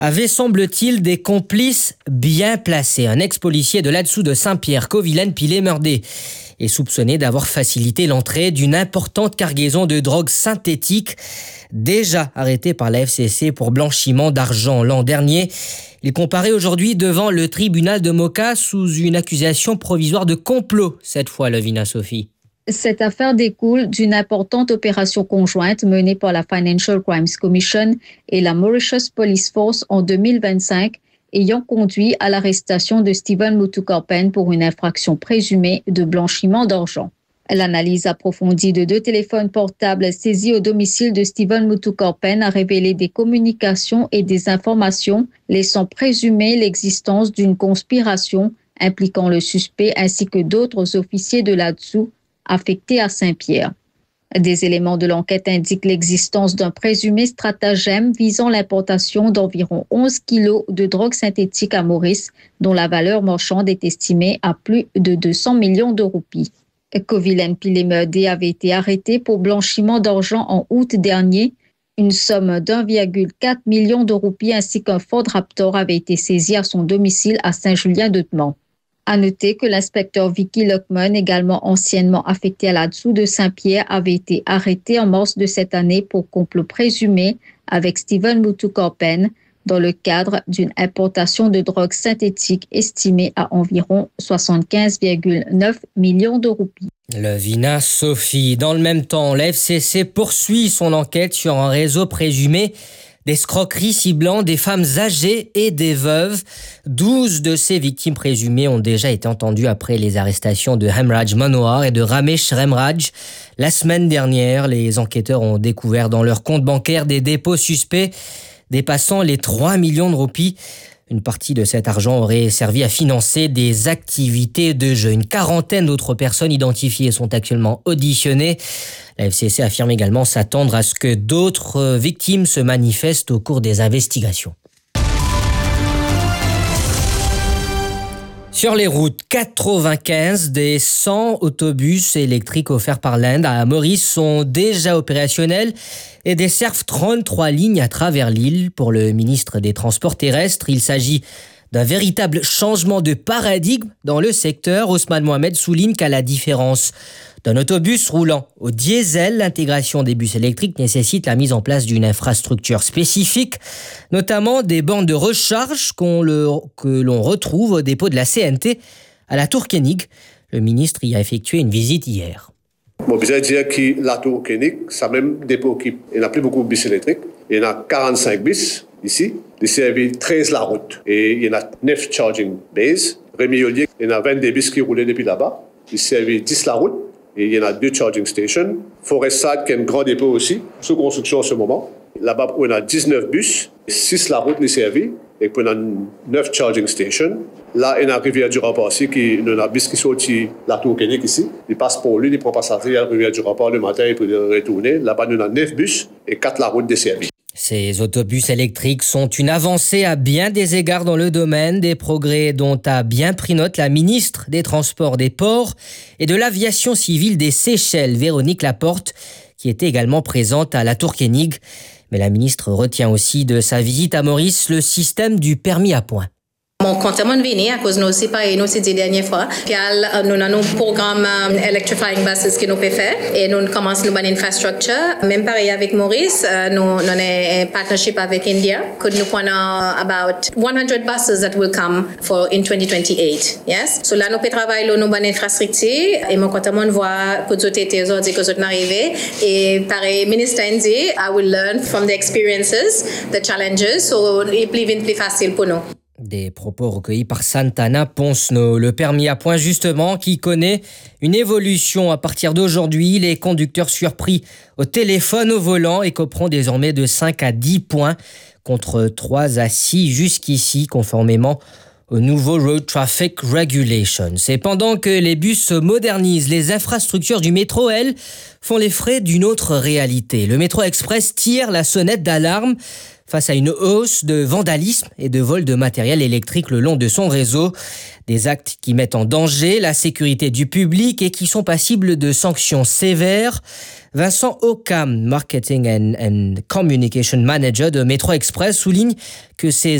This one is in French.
avait, semble-t-il, des complices bien placés. Un ex-policier de là-dessous de Saint-Pierre, Covilaine Pilé-Meurdé, est soupçonné d'avoir facilité l'entrée d'une importante cargaison de drogue synthétique, déjà arrêté par la FCC pour blanchiment d'argent l'an dernier. Il comparaît aujourd'hui devant le tribunal de Moka sous une accusation provisoire de complot, cette fois, Lovina Sophie. Cette affaire découle d'une importante opération conjointe menée par la Financial Crimes Commission et la Mauritius Police Force en 2025, ayant conduit à l'arrestation de Stephen Mutukorpen pour une infraction présumée de blanchiment d'argent. L'analyse approfondie de 2 téléphones portables saisis au domicile de Stephen Mutukorpen a révélé des communications et des informations laissant présumer l'existence d'une conspiration impliquant le suspect ainsi que d'autres officiers de là-dessous affectés à Saint-Pierre. Des éléments de l'enquête indiquent l'existence d'un présumé stratagème visant l'importation d'environ 11 kilos de drogue synthétique à Maurice, dont la valeur marchande est estimée à plus de 200 millions de roupies. Covilaine Pilé-Meurdé avait été arrêté pour blanchiment d'argent en août dernier. Une somme d'1,4 million de roupies ainsi qu'un Ford Raptor avait été saisi à son domicile à Saint-Julien-de-Temont. À noter que l'inspecteur Vicky Lockman, également anciennement affecté à là-dessous de Saint-Pierre, avait été arrêté en mars de cette année pour complot présumé avec Stephen Mutukorpen dans le cadre d'une importation de drogue synthétique estimée à environ 75,9 millions de roupies. Lovina Sophie. Dans le même temps, la FCC poursuit son enquête sur un réseau présumé d'escroqueries ciblant des femmes âgées et des veuves. 12 de ces victimes présumées ont déjà été entendues après les arrestations de Hemraj Manohar et de Ramesh Remraj. La semaine dernière, les enquêteurs ont découvert dans leur compte bancaire des dépôts suspects dépassant les 3 millions de roupies. Une partie de cet argent aurait servi à financer des activités de jeu. Une quarantaine d'autres personnes identifiées sont actuellement auditionnées. La FCC affirme également s'attendre à ce que d'autres victimes se manifestent au cours des investigations. Sur les routes, 95 des 100 autobus électriques offerts par l'Inde à Maurice sont déjà opérationnels et desservent 33 lignes à travers l'île. Pour le ministre des Transports terrestres, il s'agit d'un véritable changement de paradigme dans le secteur. Ousmane Mohamed souligne qu'à la différence d'un autobus roulant au diesel, l'intégration des bus électriques nécessite la mise en place d'une infrastructure spécifique, notamment des bornes de recharge que l'on retrouve au dépôt de la CNT à la Tour Koenig. Le ministre y a effectué une visite hier. Bon, je veux dire que la Tour Koenig, c'est le même dépôt il n'y a plus beaucoup de bus électriques. Il y en a 45 bus ici. Il servent 13 la route. Et il y en a 9 charging bays. Rémi-Ollier, il y en a 22 bus qui roulaient depuis là-bas. Il servent 10 la route. Et il y en a 2 charging stations. Forest-Sade, qui est un grand dépôt aussi, sous construction en ce moment. Là-bas, on a 19 bus, 6 la route les servis, et puis on a 9 charging stations. Là, il y a une rivière du Rapport aussi, qui on a un bus qui sortit la Tour Koenig ici. Il passe pour lui, il prend passager à la rivière du Rapport le matin et puis il retourner. Là-bas, on a 9 bus et 4 la route desservis. Ces autobus électriques sont une avancée à bien des égards dans le domaine, des progrès dont a bien pris note la ministre des Transports, des Ports et de l'Aviation civile des Seychelles, Véronique Laporte, qui était également présente à la Tour Koenig. Mais la ministre retient aussi de sa visite à Maurice le système du permis à points. Mon comptement venu à cause de nous séparer nous ces dernières fois. Puis nous avons un programme electrifying buses que nous pouvons faire et nous commençons une bonne infrastructure. Même pareil avec Maurice, nous avons un partnership avec India. Que nous prenons about 100 buses that will come for in 2028. Yes. So là nous pouvons travailler sur une bonne infrastructure et mon comptement voit que tout était aujourd'hui que tout est arrivé et pareil ministre dit I will learn from the experiences, the challenges, so it will be plus facile pour nous. Des propos recueillis par Santana Ponsno. Le permis à points justement qui connaît une évolution à partir d'aujourd'hui. Les conducteurs surpris au téléphone au volant écoperont désormais de 5 à 10 points contre 3 à 6 jusqu'ici conformément au nouveau Road Traffic Regulation. C'est pendant que les bus se modernisent, les infrastructures du métro, elles, font les frais d'une autre réalité. Le métro express tire la sonnette d'alarme face à une hausse de vandalisme et de vol de matériel électrique le long de son réseau. Des actes qui mettent en danger la sécurité du public et qui sont passibles de sanctions sévères. Vincent Occam, Marketing and Communication Manager de Metro Express, souligne que ces